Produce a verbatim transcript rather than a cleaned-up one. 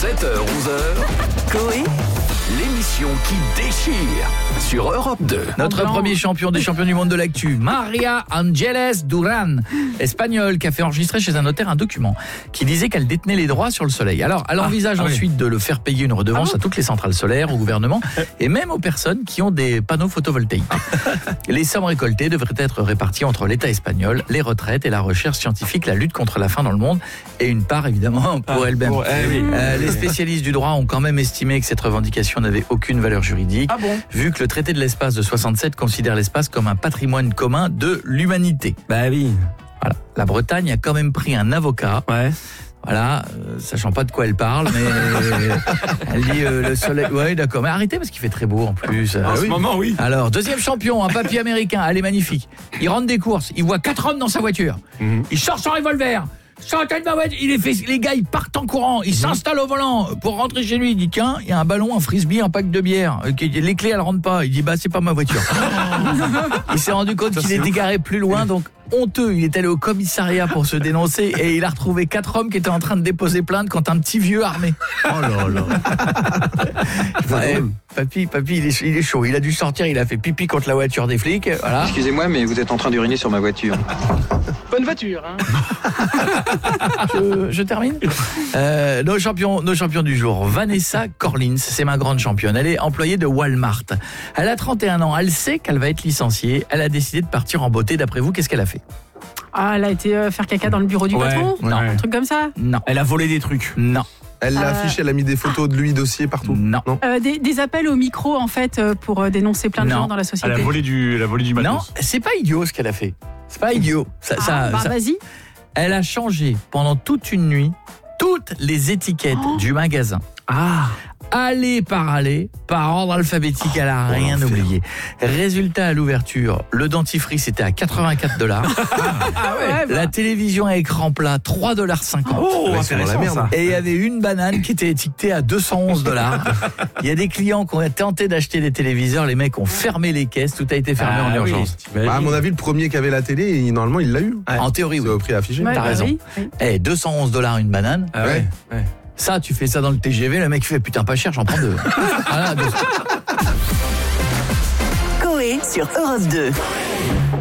sept heures onze heures, Coé, l'émission qui déchire sur Europe deux. Notre premier champion des champions du monde de l'actu, María Ángeles Durán, espagnole, qui a fait enregistrer chez un notaire un document qui disait qu'elle détenait les droits sur le soleil. Alors, elle envisage ah, ah, ensuite oui. de le faire payer une redevance ah, à toutes les centrales solaires, au gouvernement et même aux personnes qui ont des panneaux photovoltaïques. Les sommes récoltées devraient être réparties entre l'État espagnol, les retraites et la recherche scientifique, la lutte contre la faim dans le monde et une part évidemment pour ah, elle-même. Pour, eh oui. euh, les spécialistes du droit ont quand même estimé que cette revendication n'avait aucune valeur juridique, ah bon vu que le traité de l'espace de soixante-sept considère l'espace comme un patrimoine commun de l'humanité. Bah oui. Voilà. La Bretagne a quand même pris un avocat. Ouais. Voilà, euh, sachant pas de quoi elle parle, mais euh, elle dit euh, le soleil. Ouais, d'accord, mais arrêtez parce qu'il fait très beau en plus. En euh, ce oui. moment, oui. Alors, deuxième champion, un papy américain, elle est magnifique. Il rentre des courses, il voit quatre hommes dans sa voiture. Mm-hmm. Il sort son revolver. Sortez de ma voiture. Il est fait, les gars, ils partent en courant. Ils mmh. s'installent au volant pour rentrer chez lui. Il dit tiens, il y a un ballon, un frisbee, un pack de bière. Les clés, elles rentrent pas. Il dit bah c'est pas ma voiture. Il s'est rendu compte Ça, qu'il était garé plus loin, donc honteux. Il est allé au commissariat pour se dénoncer et il a retrouvé quatre hommes qui étaient en train de déposer plainte contre un petit vieux armé. Oh là là. Ouais, papy, papy, il est, il est chaud. Il a dû sortir. Il a fait pipi contre la voiture des flics. Voilà. Excusez-moi, mais vous êtes en train d'uriner sur ma voiture. Bonne voiture, hein. je, je termine. Euh, nos champions, nos champions du jour. Vanessa Corlins, c'est ma grande championne. Elle est employée de Walmart. Elle a trente et un ans. Elle sait qu'elle va être licenciée. Elle a décidé de partir en beauté. D'après vous, qu'est-ce qu'elle a fait ? Ah, elle a été euh, faire caca dans le bureau du ouais, patron ? Ouais. Non, un truc comme ça ? Non. Elle a volé des trucs ? Non. Elle l'a Euh, affiché, elle a mis des photos de lui dossier partout. Non. non. Euh, des, des appels au micro, en fait, euh, pour euh, dénoncer plein de Non. gens dans la société. Elle a volé du, elle a volé du matos. Non, c'est pas idiot ce qu'elle a fait. C'est pas idiot. Ça, Ah, ça, bah ça- vas-y. Elle a changé pendant toute une nuit toutes les étiquettes Oh. du magasin. Ah. Allée par allée, par ordre alphabétique, elle a rien oublié. Résultat à l'ouverture, le dentifrice était à quatre-vingt-quatre dollars. Ah ouais, bah. La télévision à écran plat, trois dollars cinquante. Oh, Ouais, c'est dans la intéressant, merde. ça. Et il y avait une banane qui était étiquetée à deux cent onze dollars. Il y a des clients qui ont tenté d'acheter des téléviseurs, les mecs ont fermé les caisses, tout a été fermé Ah en urgence. oui, Bah, à mon avis, le premier qui avait la télé, il- normalement, il l'a eu. Ouais. En théorie, C'est oui. au prix affiché. Ouais, T'as bah raison. oui, oui. Eh, deux cent onze dollars une banane. Ah ouais. ouais. Ça, tu fais ça dans le T G V, le mec fait putain pas cher, j'en prends deux. Voilà, deux. Coé sur Europe deux.